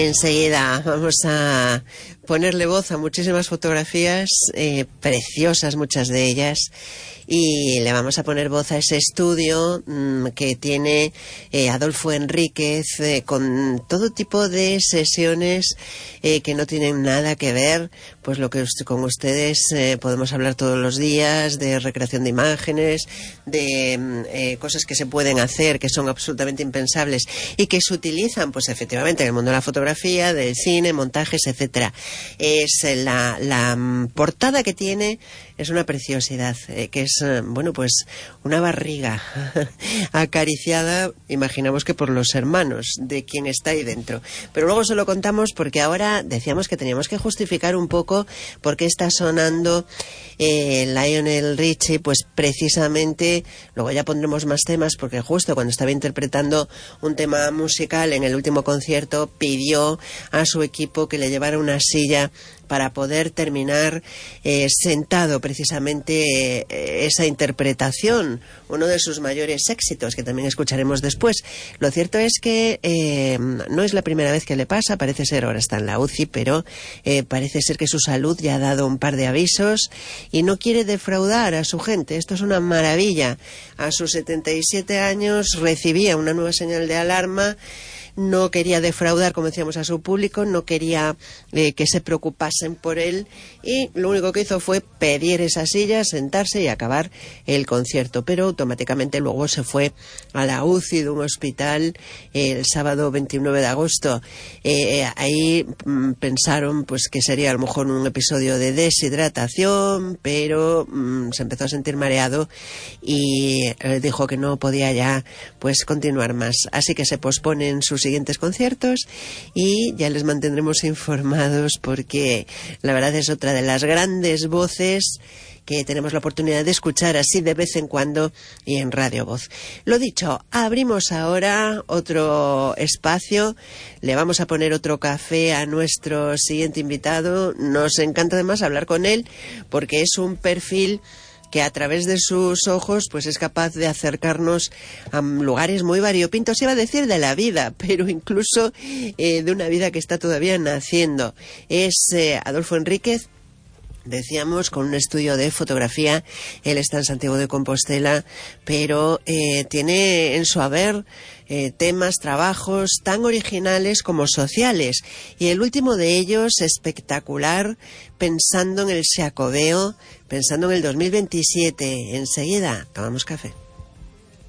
Enseguida vamos a ponerle voz a muchísimas fotografías, preciosas muchas de ellas, y le vamos a poner voz a ese estudio que tiene Adolfo Enríquez, con todo tipo de sesiones que no tienen nada que ver, pues lo que con ustedes podemos hablar todos los días, de recreación de imágenes, de cosas que se pueden hacer, que son absolutamente impensables y que se utilizan, pues efectivamente, en el mundo de la fotografía, del cine, montajes, etcétera. Es la portada que tiene, es una preciosidad, que es, bueno, pues una barriga acariciada, imaginamos que por los hermanos de quien está ahí dentro. Pero luego se lo contamos porque ahora decíamos que teníamos que justificar un poco por qué está sonando Lionel Richie, pues precisamente, luego ya pondremos más temas, porque justo cuando estaba interpretando un tema musical en el último concierto, pidió a su equipo que le llevara una silla para poder terminar sentado precisamente esa interpretación, uno de sus mayores éxitos, que también escucharemos después. Lo cierto es que no es la primera vez que le pasa, parece ser, ahora está en la UCI, pero parece ser que su salud ya ha dado un par de avisos y no quiere defraudar a su gente. Esto es una maravilla. A sus 77 años recibía una nueva señal de alarma. No quería defraudar, como decíamos, a su público, no quería que se preocupasen por él, y lo único que hizo fue pedir esa silla, sentarse y acabar el concierto, pero automáticamente luego se fue a la UCI de un hospital el sábado 29 de agosto. Ahí pensaron pues que sería a lo mejor un episodio de deshidratación, pero se empezó a sentir mareado y dijo que no podía ya pues continuar más, así que se posponen sus siguientes conciertos y ya les mantendremos informados, porque la verdad es otra de las grandes voces que tenemos la oportunidad de escuchar así de vez en cuando y en Radio Voz. Lo dicho, abrimos ahora otro espacio, le vamos a poner otro café a nuestro siguiente invitado. Nos encanta además hablar con él porque es un perfil que a través de sus ojos pues es capaz de acercarnos a lugares muy variopintos, iba a decir de la vida, pero incluso de una vida que está todavía naciendo. Es Adolfo Enríquez, decíamos, con un estudio de fotografía. Él está en Santiago de Compostela, pero tiene en su haber temas, trabajos tan originales como sociales, y el último de ellos espectacular, pensando en el Xacobeo, pensando en el 2027. Enseguida tomamos café.